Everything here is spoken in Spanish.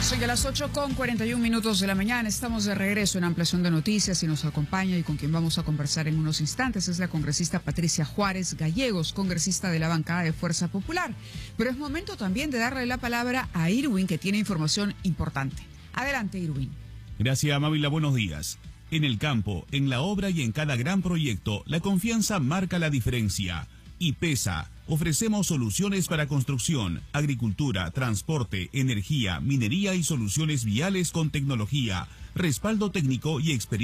Son ya las 8:41 de la mañana. Estamos de regreso en Ampliación de Noticias y nos acompaña y con quien vamos a conversar en unos instantes es la congresista Patricia Juárez Gallegos, congresista de la bancada de Fuerza Popular. Pero es momento también de darle la palabra a Irwin, que tiene información importante. Adelante, Irwin. Gracias, Mávila. Buenos días. En el campo, en la obra y en cada gran proyecto, la confianza marca la diferencia. Y pesa. Ofrecemos soluciones para construcción, agricultura, transporte, energía, minería y soluciones viales con tecnología, respaldo técnico y experiencia.